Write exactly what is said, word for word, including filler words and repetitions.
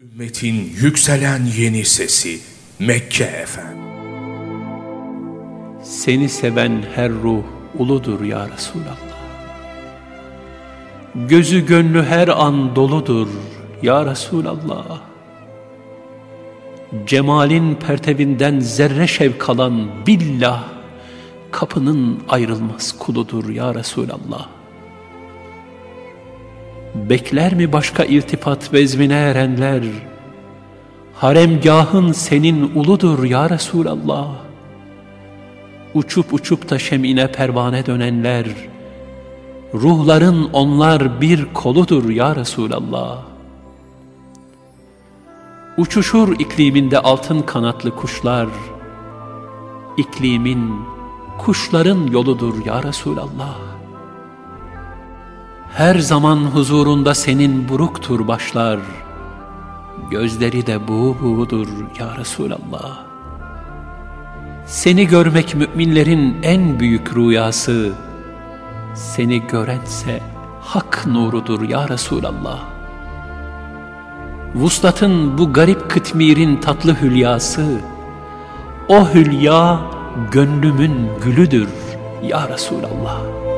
Ümmetin yükselen yeni sesi Mekke Efem. Seni seven her ruh uludur ya Resulallah. Gözü gönlü her an doludur ya Resulallah. Cemalin pertevinden zerre şevk alan billah, kapının ayrılmaz kuludur ya Resulallah. Bekler mi başka irtifat vezmine erenler? Haremgahın senin uludur ya Resulallah. Uçup uçup da şemine pervane dönenler, ruhların onlar bir koludur ya Resulallah. Uçuşur ikliminde altın kanatlı kuşlar, iklimin, kuşların yoludur ya Resulallah. Her zaman huzurunda senin buruktur başlar, gözleri de buğu buğudur ya Resulallah. Seni görmek müminlerin en büyük rüyası, seni görense hak nurudur ya Resulallah. Vuslatın bu garip kıtmirin tatlı hülyası, o hülya gönlümün gülüdür ya Resulallah.